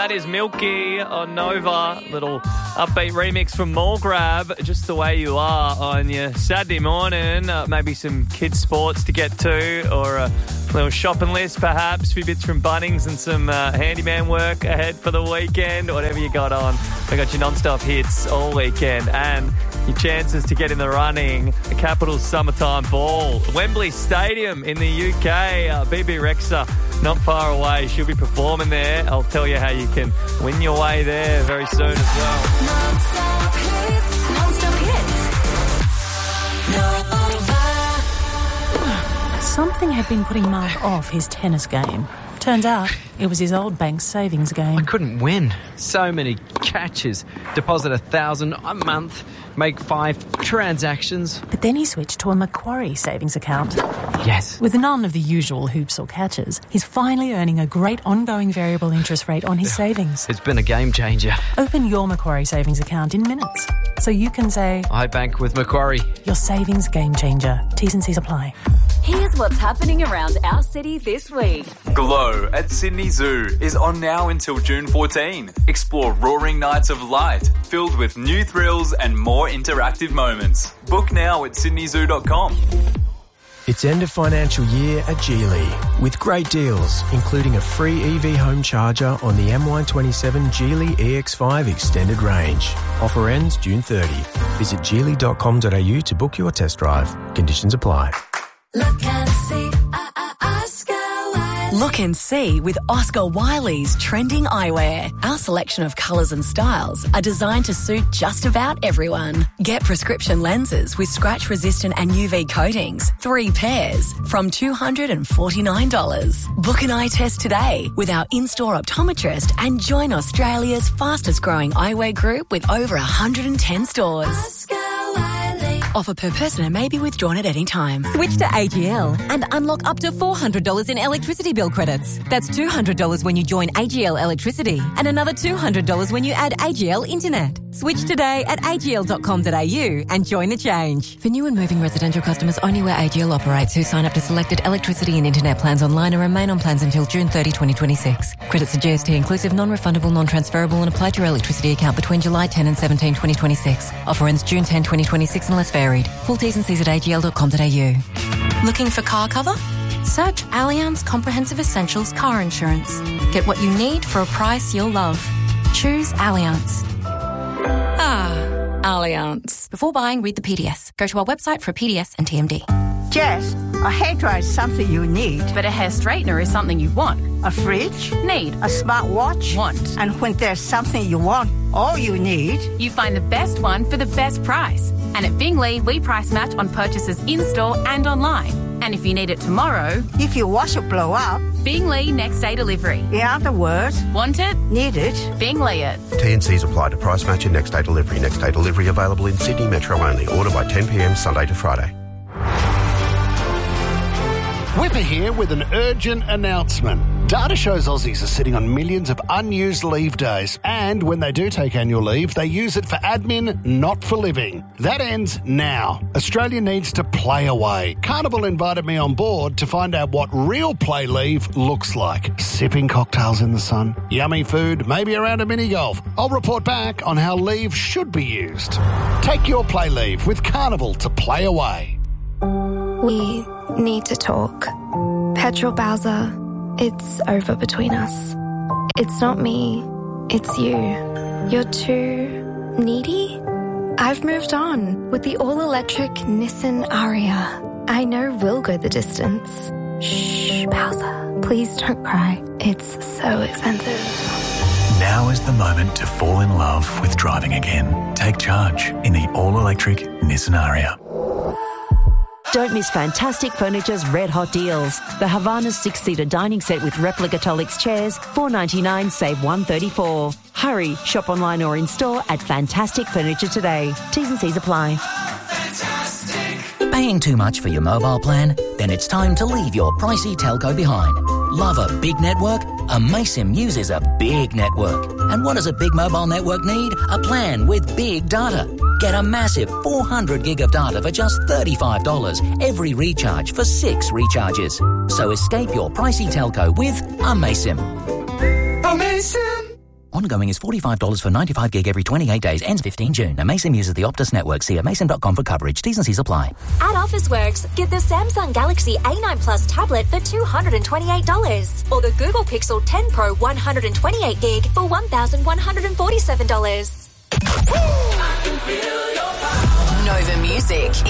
That is Milky on Nova. Little upbeat remix from Mall Grab, Just the Way You Are, on your Saturday morning. Maybe some kids' sports to get to, or a little shopping list perhaps, a few bits from Bunnings and some handyman work ahead for the weekend, whatever you got on. We got your non-stop hits all weekend and your chances to get in the running. The Capitals Summertime Ball, Wembley Stadium in the UK. BB Rexa not far away. She'll be performing there. I'll tell you how you can win your way there very soon as well. Non-stop hits. Non-stop hits. Something had been putting Mark off his tennis game. Turns out it was his old bank's savings game. I couldn't win. So many catches. Deposit $1,000 a month, make 5 transactions. But then he switched to a Macquarie savings account. Yes. With none of the usual hoops or catches, he's finally earning a great ongoing variable interest rate on his savings. It's been a game changer. Open your Macquarie savings account in minutes, so you can say, I bank with Macquarie. Your savings game changer. T's and C's apply. Here's what's happening around our city this week. Glow at Sydney Zoo is on now until June 14. Explore roaring nights of light, filled with new thrills and more interactive moments. Book now at sydneyzoo.com. It's end of financial year at Geely, with great deals, including a free EV home charger on the MY27 Geely EX5 extended range. Offer ends June 30. Visit geely.com.au to book your test drive. Conditions apply. Look and see, Oscar Wiley. Look and see with Oscar Wiley's trending eyewear. Our selection of colours and styles are designed to suit just about everyone. Get prescription lenses with scratch-resistant and UV coatings, 3 pairs, from $249. Book an eye test today with our in-store optometrist and join Australia's fastest-growing eyewear group with over 110 stores. Oscar Wiley. Offer per person and may be withdrawn at any time. Switch to AGL and unlock up to $400 in electricity bill credits. That's $200 when you join AGL Electricity and another $200 when you add AGL Internet. Switch today at agl.com.au and join the change. For new and moving residential customers only where AGL operates, who sign up to selected electricity and internet plans online and remain on plans until June 30, 2026. Credits are GST inclusive, non-refundable, non-transferable and apply to your electricity account between July 10 and 17, 2026. Offer ends June 10, 2026 unless varied. Full T's and C's at agl.com.au. Looking for car cover? Search Allianz Comprehensive Essentials Car Insurance. Get what you need for a price you'll love. Choose Allianz. Allianz. Before buying, read the PDS. Go to our website for a PDS and TMD. Jess, a hairdryer is something you need. But a hair straightener is something you want. A fridge? Need. A smartwatch? Want. And when there's something you want, all you need... You find the best one for the best price. And at Bingley, we price match on purchases in-store and online. And if you need it tomorrow... If your washer blow up... Bingley next day delivery. In other words... Want it? Need it? Bingley it. T&Cs apply to price match and next day delivery. Next day delivery available in Sydney Metro only. Order by 10 p.m. Sunday to Friday. Whipper here with an urgent announcement. Data shows Aussies are sitting on millions of unused leave days, and when they do take annual leave, they use it for admin, not for living. That ends now. Australia needs to play away. Carnival invited me on board to find out what real play leave looks like. Sipping cocktails in the sun, yummy food, maybe around a mini golf. I'll report back on how leave should be used. Take your play leave with Carnival to play away. We need to talk. Petrol Bowser, it's over between us. It's not me, it's you. You're too needy? I've moved on with the all-electric Nissan Ariya. I know we'll go the distance. Shh, Bowser, please don't cry. It's so expensive. Now is the moment to fall in love with driving again. Take charge in the all-electric Nissan Ariya. Don't miss Fantastic Furniture's red hot deals. The Havana 6-seater dining set with replica Tolix chairs, $499, save $134. Hurry, shop online or in store at Fantastic Furniture today. T's and C's apply. Paying too much for your mobile plan? Then it's time to leave your pricey telco behind. Love a big network? Amaysim uses a big network. And what does a big mobile network need? A plan with big data. Get a massive 400 gig of data for just $35 every recharge for 6 recharges. So escape your pricey telco with Amaysim. Amaysim! Ongoing is $45 for 95 gig every 28 days. Ends 15 June. Amaysim uses the Optus network. See amaysim.com for coverage. T's and C's apply. At Officeworks, get the Samsung Galaxy A9 Plus tablet for $228. Or the Google Pixel 10 Pro 128 gig for $1,147. Nova Music